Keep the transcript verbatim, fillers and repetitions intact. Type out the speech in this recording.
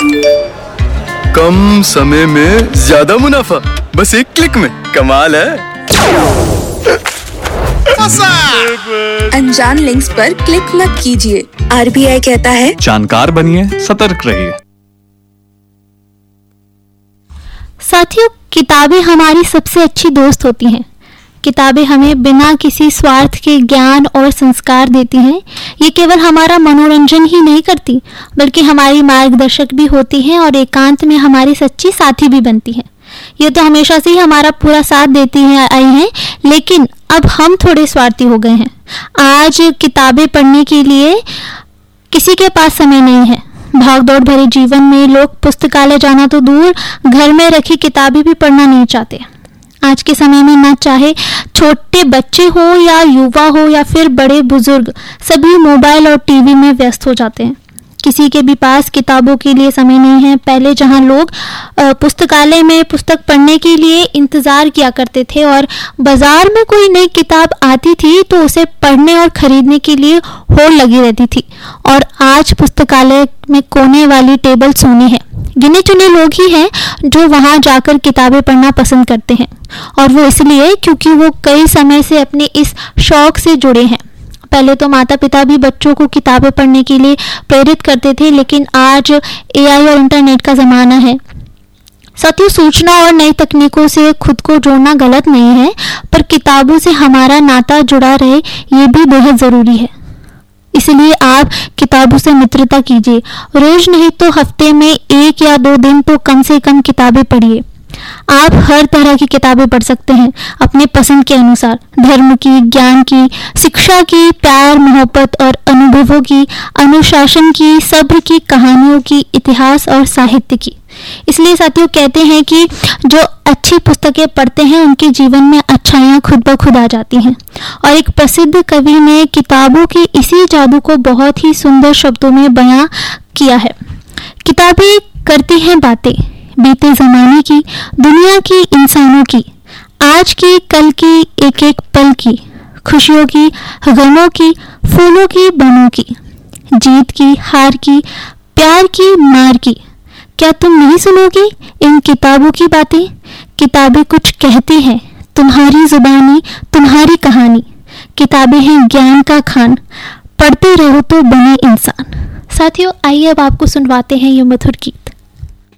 कम समय में ज्यादा मुनाफा, बस एक क्लिक में। कमाल है। अनजान लिंक्स पर क्लिक मत कीजिए। आरबीआई कहता है जानकार बनिए, सतर्क रहिए। साथियों, किताबें हमारी सबसे अच्छी दोस्त होती हैं। किताबें हमें बिना किसी स्वार्थ के ज्ञान और संस्कार देती हैं। ये केवल हमारा मनोरंजन ही नहीं करती, बल्कि हमारी मार्गदर्शक भी होती हैं और एकांत में हमारी सच्ची साथी भी बनती हैं। ये तो हमेशा से ही हमारा पूरा साथ देती हैं आई हैं, लेकिन अब हम थोड़े स्वार्थी हो गए हैं। आज किताबें पढ़ने के लिए किसी के पास समय नहीं है। भागदौड़ भरे जीवन में लोग पुस्तकालय जाना तो दूर, घर में रखी किताबें भी पढ़ना नहीं चाहते। आज के समय में ना चाहे छोटे बच्चे हो या युवा हो या फिर बड़े बुजुर्ग, सभी मोबाइल और टीवी में व्यस्त हो जाते हैं। किसी के भी पास किताबों के लिए समय नहीं है। पहले जहां लोग पुस्तकालय में पुस्तक पढ़ने के लिए इंतज़ार किया करते थे और बाजार में कोई नई किताब आती थी तो उसे पढ़ने और खरीदने के लिए होड़ लगी रहती थी, और आज पुस्तकालय में कोने वाली टेबल सोनी है। गिने चुने लोग ही हैं जो वहां जाकर किताबें पढ़ना पसंद करते हैं, और वो इसलिए क्योंकि वो कई समय से अपने इस शौक से जुड़े हैं। पहले तो माता पिता भी बच्चों को किताबें पढ़ने के लिए प्रेरित करते थे, लेकिन आज एआई और इंटरनेट का ज़माना है। साथियों, सूचना और नई तकनीकों से खुद को जोड़ना गलत नहीं है, पर किताबों से हमारा नाता जुड़ा रहे ये भी बेहद ज़रूरी है। इसलिए आप किताबों से मित्रता कीजिए। रोज नहीं तो हफ्ते में एक या दो दिन तो कम से कम किताबें पढ़िए। आप हर तरह की किताबें पढ़ सकते हैं अपने पसंद के अनुसार। धर्म की, ज्ञान की, शिक्षा की, प्यार मोहब्बत और अनुभवों की, अनुशासन की, सब्र की, कहानियों की, इतिहास और साहित्य की। इसलिए साथियों, कहते हैं कि जो अच्छी पुस्तकें पढ़ते हैं उनके जीवन में अच्छाइयाँ खुद ब खुद आ जाती हैं। और एक प्रसिद्ध कवि ने किताबों के इसी जादू को बहुत ही सुंदर शब्दों में बयां किया है। किताबें करती हैं बातें, बीते ज़माने की, दुनिया की, इंसानों की, आज की, कल की, एक एक पल की, खुशियों की, गमों की, फूलों की, बनों की, जीत की, हार की, प्यार की, मार की। क्या तुम नहीं सुनोगी इन किताबों की बातें? किताबें कुछ कहती हैं, तुम्हारी जुबानी, तुम्हारी कहानी। किताबें हैं ज्ञान का खान, पढ़ते रहो तो बने इंसान। साथियों, आइए अब आपको सुनवाते हैं ये मधुर गीत।